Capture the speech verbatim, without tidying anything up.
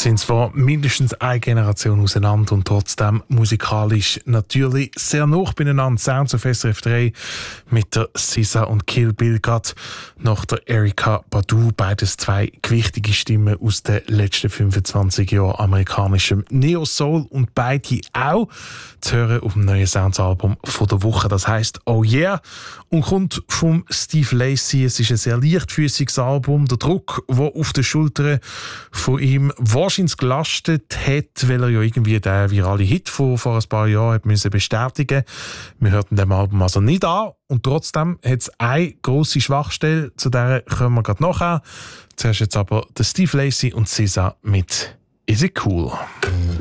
sind zwar mindestens eine Generation auseinander und trotzdem musikalisch natürlich sehr nah beieinander. Sounds of S R F drei mit der S Z A und Kill Bill, gerade nach der Erykah Badu. Beides zwei gewichtige Stimmen aus den letzten fünfundzwanzig Jahren amerikanischem Neo-Soul und beide auch zu hören auf dem neuen Sounds-Album von der Woche. Das heisst «Oh Yeah» und kommt vom Steve Lacy. Es ist ein sehr leichtfüßiges Album. Der Druck, der auf den Schultern von ihm wahrscheinlich gelastet hat, weil er ja irgendwie den viralen Hit von vor ein paar Jahren hat müssen bestätigen. Wir hörten dem Album also nicht an und trotzdem hat es eine grosse Schwachstelle, zu der kommen wir gerade nachher. Zuerst jetzt aber der Steve Lacy und S Z A mit «Is It Cool».